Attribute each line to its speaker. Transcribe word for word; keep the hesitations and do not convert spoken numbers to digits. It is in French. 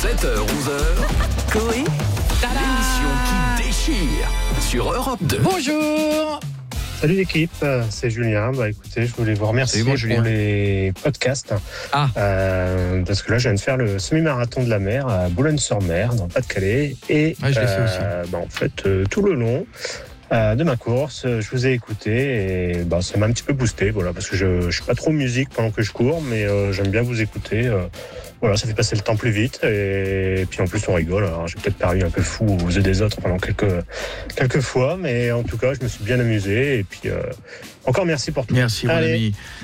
Speaker 1: sept heures onze heures, Coé, l'émission qui déchire sur Europe deux.
Speaker 2: Bonjour.
Speaker 3: Salut l'équipe, c'est Julien. Bah écoutez, je voulais vous remercier
Speaker 2: Salut, bon,
Speaker 3: pour les podcasts.
Speaker 2: Ah.
Speaker 3: Euh, parce que là, je viens de faire le semi-marathon de la mer à Boulogne-sur-Mer, dans le Pas-de-Calais. Et
Speaker 2: Ah, je l'ai fait
Speaker 3: euh, bah, en fait, euh, tout le long euh, de ma course, je vous ai écouté et bah, ça m'a un petit peu boosté. Voilà, parce que je ne suis pas trop musique pendant que je cours, mais euh, j'aime bien vous écouter. Euh, voilà, ça fait passer le temps plus vite. Et, et puis en plus, on rigole. Alors, j'ai peut-être paru un peu fou aux yeux des autres pendant quelques, quelques fois, mais en tout cas, je me suis bien amusé. Et puis, euh, encore merci pour tout.
Speaker 2: Merci, mon
Speaker 3: Allez.
Speaker 2: ami.